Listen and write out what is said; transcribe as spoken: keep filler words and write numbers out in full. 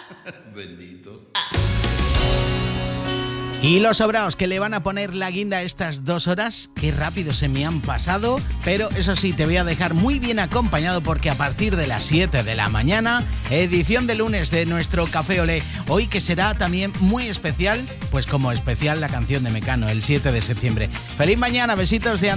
Bendito. Y los sobraos que le van a poner la guinda estas dos horas, qué rápido se me han pasado, pero eso sí, te voy a dejar muy bien acompañado porque a partir de las siete de la mañana, edición de lunes de nuestro Café Olé, hoy que será también muy especial, pues como especial la canción de Mecano, el siete de septiembre. ¡Feliz mañana! Besitos de